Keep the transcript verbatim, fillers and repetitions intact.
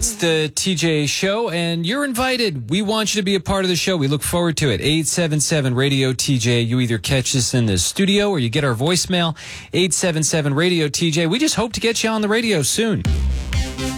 It's the T J Show, and you're invited. We want you to be a part of the show. We look forward to it. eight seven seven radio T J. You either catch this in the studio or you get our voicemail, eight seven seven radio T J. We just hope to get you on the radio soon.